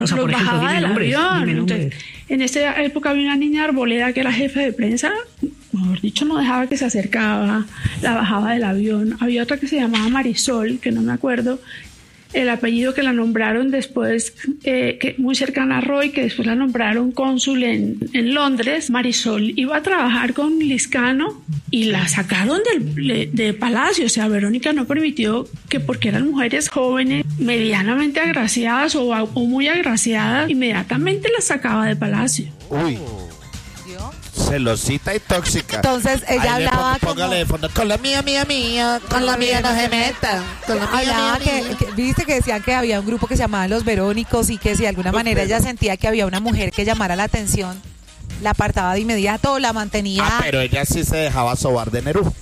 O sea, los por ejemplo, bajaba dime del nombres, avión. dime nombres. Entonces, en esa época había una niña arboleda que era jefe de prensa, mejor dicho, no dejaba que se acercaba, la bajaba del avión. Había otra que se llamaba Marisol, que no me acuerdo el apellido, que la nombraron después, que muy cercana a Roy, que después la nombraron cónsul en Londres. Marisol iba a trabajar con Lizcano y la sacaron de Palacio. O sea, Verónica no permitió que, porque eran mujeres jóvenes, medianamente agraciadas o muy agraciadas, inmediatamente las sacaba de Palacio. Uy. Celosita y tóxica. Entonces ella Ahí hablaba póngale de fondo, con la mía, con la mía no se meta. Con la hablaba mía. viste que decían que había un grupo que se llamaba Los Verónicos y que si de alguna manera ella sentía que había una mujer que llamara la atención, la apartaba de inmediato o la mantenía. Ah, pero ella sí se dejaba sobar de Nerú.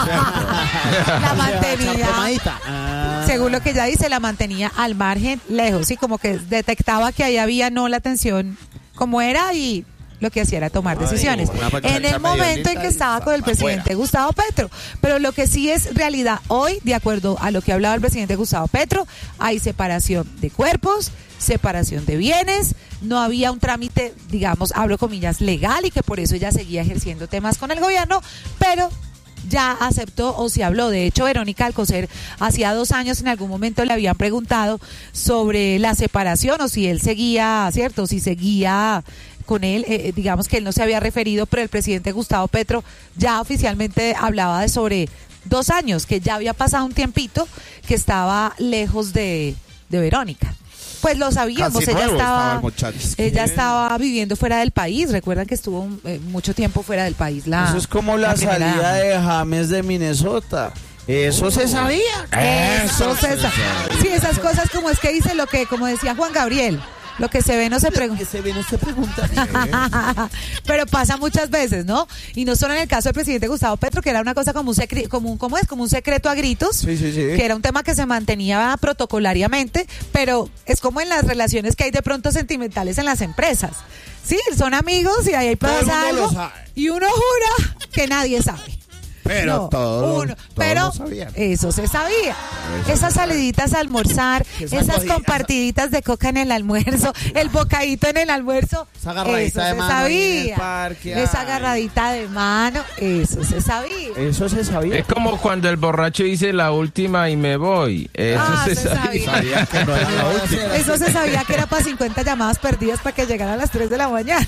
La mantenía, según lo que ella dice, la mantenía al margen, lejos, sí, como que detectaba que ahí había no la atención como era y lo que hacía era tomar decisiones. En el momento en que estaba con el presidente Gustavo Petro. Pero lo que sí es realidad hoy, de acuerdo a lo que hablaba el presidente Gustavo Petro, hay separación de cuerpos, separación de bienes, no había un trámite, digamos, abro comillas, legal, y que por eso ella seguía ejerciendo temas con el gobierno, pero ya aceptó o se habló. De hecho, Verónica Alcocer, hacía 2 años en algún momento le habían preguntado sobre la separación o si él seguía, ¿cierto? Si seguía con él, digamos que él no se había referido, pero el presidente Gustavo Petro ya oficialmente hablaba de sobre 2 años, que ya había pasado un tiempito que estaba lejos de Verónica. Pues lo sabíamos, ella estaba viviendo fuera del país. Recuerdan que estuvo mucho tiempo fuera del país. Eso es como la salida de James de Minnesota. Eso se sabía. Eso se sabía. Sí, esas cosas como es que dice lo que, como decía Juan Gabriel, lo que se ve no se pregunta. Lo que se ve no se pregunta. Pero pasa muchas veces, ¿no? Y no solo en el caso del presidente Gustavo Petro, que era una cosa como un secreto a gritos, sí. Que era un tema que se mantenía protocolariamente, pero es como en las relaciones que hay de pronto sentimentales en las empresas. Sí, son amigos y ahí pasa algo y uno jura que nadie sabe. Pero pero eso se sabía. Esas saliditas a almorzar, esas compartiditas de coca en el almuerzo, el bocadito en el almuerzo, esa agarradita de mano sabía. En el parque, esa agarradita de mano, eso se sabía. Eso se sabía. Es como cuando el borracho dice la última y me voy. Eso se sabía. Que no era la última. Eso se sabía que era para 50 llamadas perdidas para que llegara a las 3 de la mañana.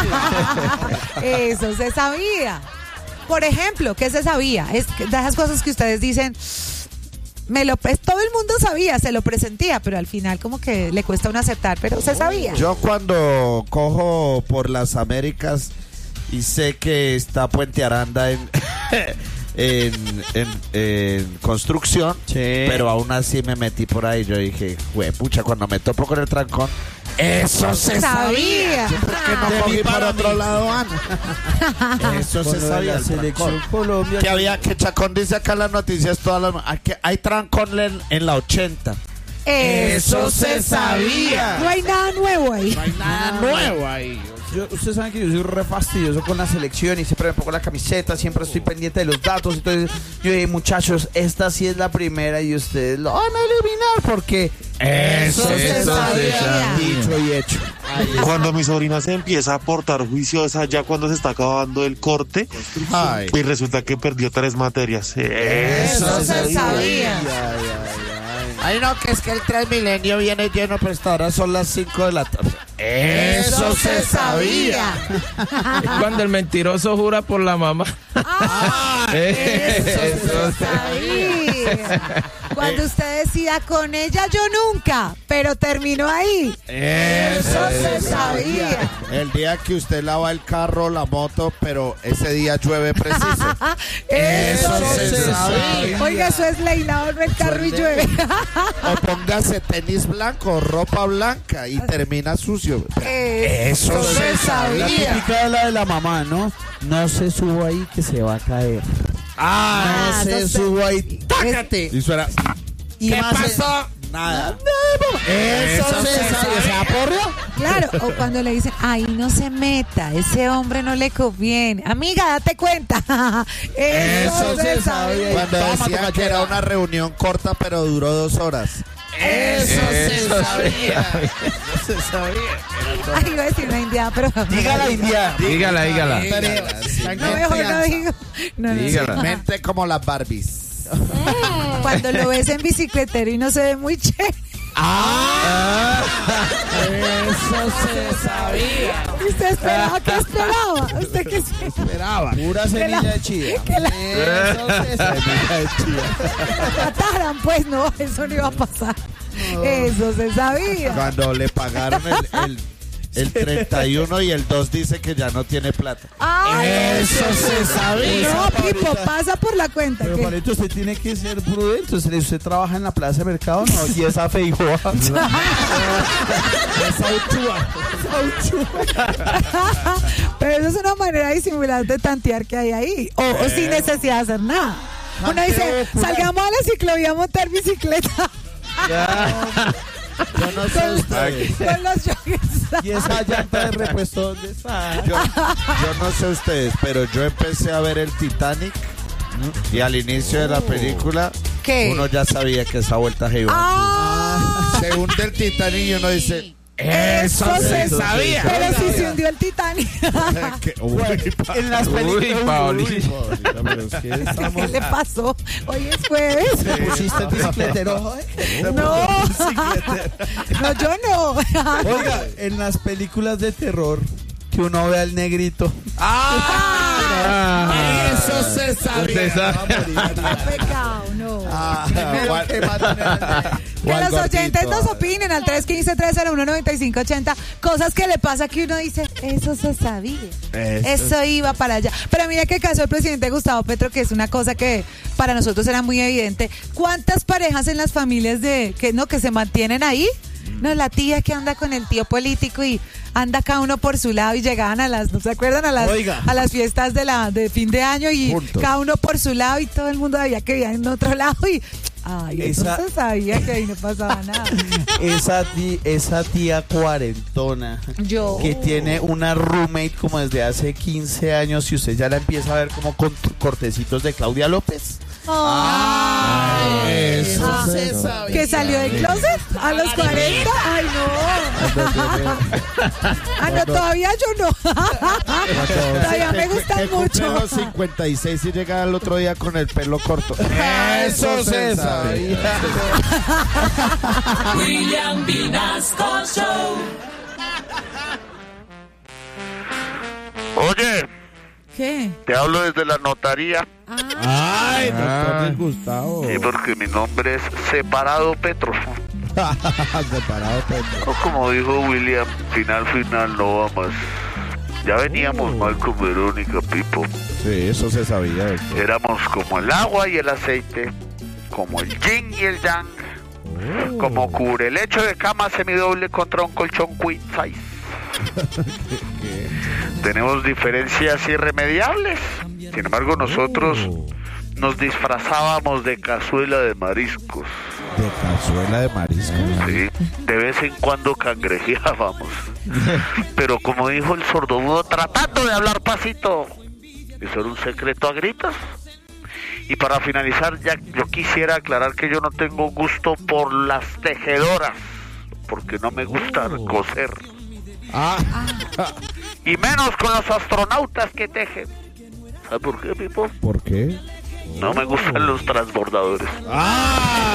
Eso se sabía. Por ejemplo, ¿qué se sabía? Es de esas cosas que ustedes dicen, todo el mundo sabía, se lo presentía, pero al final como que le cuesta uno aceptar, pero se sabía. Yo cuando cojo por las Américas y sé que está Puente Aranda en construcción, sí, pero aún así me metí por ahí. Yo dije, pucha, cuando me topo con el trancón, eso se sabía. ¿Por qué no cogí para otro lado, Ana? Eso se sabía. Selección Colombia. Que Chacón dice acá en las noticias todas hay trancón en la 80. Eso se sabía. No hay nada nuevo ahí. No hay nada nuevo ahí. Ustedes saben que yo soy re fastidioso con la selección y siempre me pongo la camiseta, siempre estoy pendiente de los datos. Entonces yo dije, muchachos, esta sí es la primera y ustedes lo van a eliminar porque eso se sabía. Dicho y hecho. Cuando mi sobrina se empieza a portar juiciosa ya cuando se está acabando el corte y resulta que perdió 3 materias. Eso se sabía. Ay, no, que es que el Transmilenio viene lleno, pero hasta ahora son las 5 de la tarde. Eso se sabía. Es cuando el mentiroso jura por la mamá. Eso se sabía. Cuando usted decía, con ella yo nunca, pero terminó ahí. Eso se sabía. El día que usted lava el carro, la moto, pero ese día llueve preciso. Eso se sabía. Oiga, eso es ley, lavarme el carro y llueve. O póngase tenis blanco, ropa blanca y termina sucio. Eso se sabía. La típica de la mamá, ¿no? No se suba ahí que se va a caer. No se suba ahí, tácate. Y suena. ¿Qué pasó? Nada. Eso se sabía. ¿Se aporreó? Claro, o cuando le dicen, ay, no se meta, ese hombre no le conviene. Amiga, date cuenta. Eso se sabía. Cuando decía que era una reunión corta, pero duró 2 horas. Eso se sabía. se sabía. Ay, iba a decir una india, pero... Dígala, India. Dígala. No, mejor no digo. No. Dígala. Mente como las Barbies. Cuando lo ves en bicicletero y no se ve muy chévere. Eso se sabía. ¿Usted esperaba? ¿Qué esperaba? ¿Usted qué Esperaba. Pura semilla de chía. Eso se sabía. Semilla de chía. Que mataran, pues no, eso no iba a pasar. Eso se sabía. Cuando le pagaron el 31 y el 2 dice que ya no tiene plata. Ay, Eso se sabía. no, Pipo, pasa por la cuenta. Pero que- Juanito, usted tiene que ser prudente. Usted trabaja en la plaza de mercado, ¿no? Y esa feijoa. Esa uchúa. Pero eso es una manera disimular de tantear que hay ahí. O sin necesidad de hacer nada. Uno dice, salgamos a la ciclovía a montar bicicleta. Yo no sé ustedes. Con los joggers. Y esa llanta de repuesto, ¿dónde está? Yo no sé ustedes, pero yo empecé a ver el Titanic y al inicio de la película ¿Qué? uno ya sabía que esa vuelta se iba. Ah, Se hunde el Titanic y uno dice, eso se sabía. Pero si se hundió el Titanic. En las Uy, películas. Paulita. ¿Qué le pasó? Hoy es jueves. ¿Pusiste el bicicletero? No, yo no. Oiga, en las películas de terror que uno ve al negrito. Eso se Usted sabe. Qué pecado, no. Que los oyentes nos opinen al 315-301-9580. Cosas que le pasa que uno dice, eso se sabía. Eso iba para allá. Pero mira qué caso el presidente Gustavo Petro, que es una cosa que para nosotros era muy evidente. ¿Cuántas parejas en las familias que se mantienen ahí? No, la tía que anda con el tío político y anda cada uno por su lado y llegaban ¿no se acuerdan? A las fiestas de fin de año y Juntos. cada uno por su lado y todo el mundo veía que vivía en otro lado y eso se sabía que ahí no pasaba nada. Esa tía cuarentona Yo. que tiene una roommate como desde hace 15 años y usted ya la empieza a ver como con cortecitos de Claudia López. Eso se sabía. ¿Que salió del closet a los 40? Ay, no. No, todavía yo no. Todavía me gustan mucho. Los 56 y llega al otro día con el pelo corto. Eso se sabía. William Vinasco Show. Oye, ¿Qué? te hablo desde la notaría. Ay, doctor Gustavo. Sí, porque mi nombre es Separado Petro. Separado, O como dijo William, final no va más. Ya veníamos mal con Verónica, Pipo. Sí, eso se sabía. Éramos como el agua y el aceite, como el yin y el yang, como cubre lecho de cama semidoble contra un colchón queen size. Tenemos diferencias irremediables. Sin embargo, nosotros nos disfrazábamos de cazuela de mariscos. ¿De cazuela de mariscos? Sí, de vez en cuando cangrejeábamos. Pero como dijo el sordomudo, tratando de hablar pasito, eso era un secreto a gritos. Y para finalizar, ya yo quisiera aclarar que yo no tengo gusto por las tejedoras, porque no me gusta coser. Y menos con los astronautas que tejen. ¿Sabes por qué, Pipo? ¿Por qué? No me gustan los transbordadores.